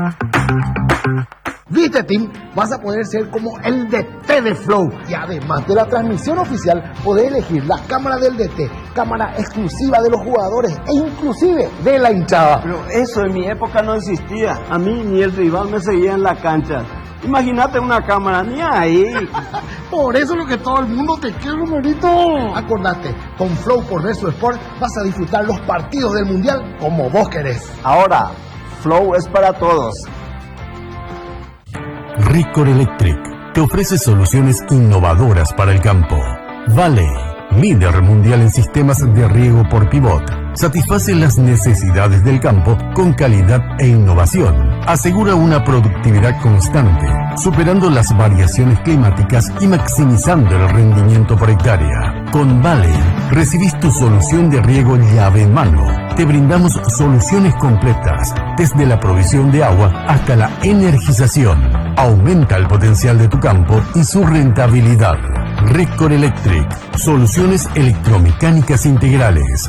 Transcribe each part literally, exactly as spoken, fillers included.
¿Viste, Tim? Vas a poder ser como el D T de Flow. Y además de la transmisión oficial, podés elegir la cámara del D T, cámara exclusiva de los jugadores e inclusive de la hinchada. Pero eso en mi época no existía. A mí ni el rival me seguía en la cancha. Imagínate una cámara, ni ahí. Por eso es lo que todo el mundo te quiere, numerito. Acordate, con Flow por Verso Sport vas a disfrutar los partidos del Mundial como vos querés. Ahora, Flow es para todos. Record Electric te ofrece soluciones innovadoras para el campo. Vale, líder mundial en sistemas de riego por pivot, satisface las necesidades del campo con calidad e innovación. Asegura una productividad constante, superando las variaciones climáticas y maximizando el rendimiento por hectárea. Con Vale, recibís tu solución de riego llave en mano. Te brindamos soluciones completas, desde la provisión de agua hasta la energización. Aumenta el potencial de tu campo y su rentabilidad. Record Electric, soluciones electromecánicas integrales.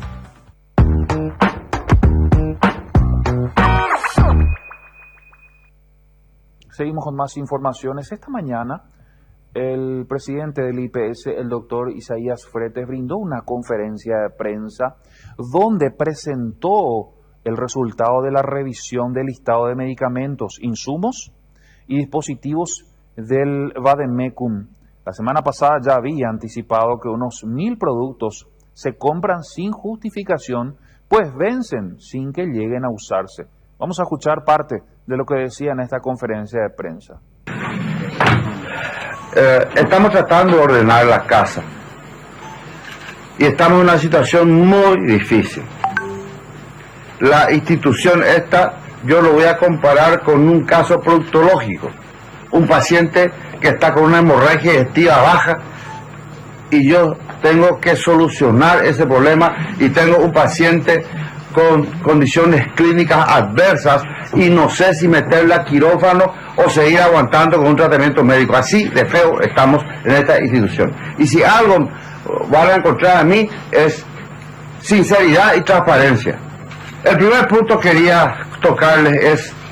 Seguimos con más informaciones. Esta mañana, el presidente del I P S, el doctor Isaías Fretes, brindó una conferencia de prensa donde presentó el resultado de la revisión del listado de medicamentos, insumos y dispositivos del Vademecum. La semana pasada ya había anticipado que unos mil productos se compran sin justificación, pues vencen sin que lleguen a usarse. Vamos a escuchar parte de lo que decía en esta conferencia de prensa. Eh, estamos tratando de ordenar la casa y estamos en una situación muy difícil. La institución esta, yo lo voy a comparar con un caso proctológico. Un paciente que está con una hemorragia digestiva baja y yo tengo que solucionar ese problema y tengo un paciente con condiciones clínicas adversas y no sé si meterle a quirófano o seguir aguantando con un tratamiento médico. Así de feo estamos en esta institución. Y si algo van a encontrar a mí es sinceridad y transparencia. El primer punto que quería tocarles es